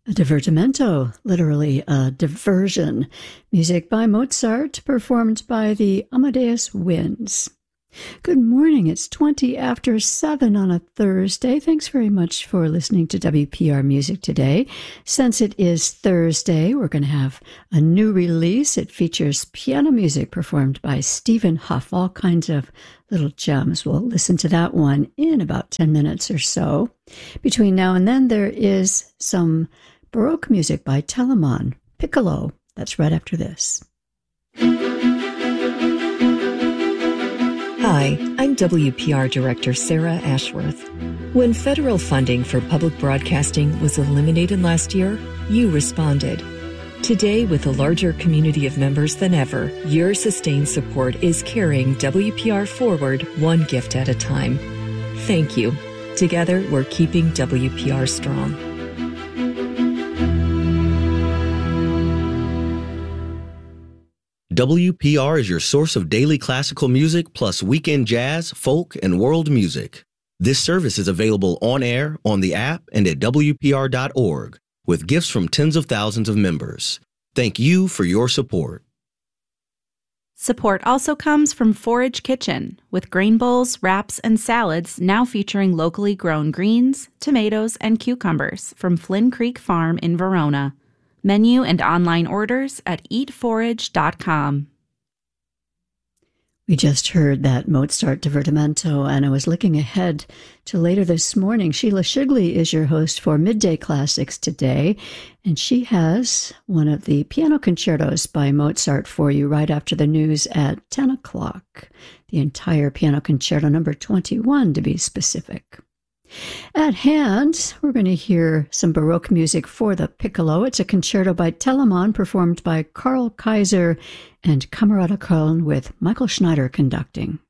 A divertimento, literally a diversion. Music by Mozart, performed by the Amadeus Winds. Good morning. It's 20 after 7 on a Thursday. Thanks very much for listening to WPR Music today. Since it is Thursday, we're going to have a new release. It features piano music performed by Stephen Huff, all kinds of little gems. We'll listen to that one in about 10 minutes or so. Between now and then, there is some Baroque music by Telemann Piccolo. That's right after this. Hi, I'm WPR Director Sarah Ashworth. When federal funding for public broadcasting was eliminated last year, you responded. Today, with a larger community of members than ever, your sustained support is carrying WPR forward one gift at a time. Thank you. Together, we're keeping WPR strong. WPR is your source of daily classical music plus weekend jazz, folk, and world music. This service is available on air, on the app, and at WPR.org, with gifts from tens of thousands of members. Thank you for your support. Support also comes from Forage Kitchen, with grain bowls, wraps, and salads now featuring locally grown greens, tomatoes, and cucumbers from Flynn Creek Farm in Verona. Menu and online orders at eatforage.com. We just heard that Mozart divertimento, and I was looking ahead to later this morning. Sheila Shigley is your host for Midday Classics today, and she has one of the piano concertos by Mozart for you right after the news at 10 o'clock. The entire piano concerto, number 21 to be specific. At hand, we're going to hear some Baroque music for the piccolo. It's a concerto by Telemann, performed by Karl Kaiser and Camerata Köln, with Michael Schneider conducting.